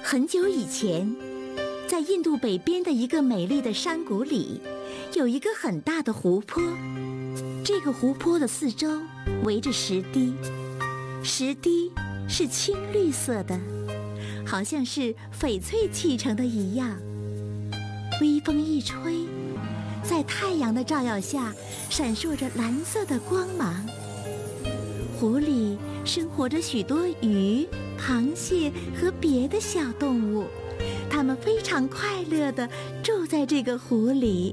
很久以前，在印度北边的一个美丽的山谷里，有一个很大的湖泊。这个湖泊的四周围着石堤，石堤是青绿色的，好像是翡翠砌成的一样。微风一吹，在太阳的照耀下，闪烁着蓝色的光芒。湖里生活着许多鱼、螃蟹和别的小动物，它们非常快乐地住在这个湖里。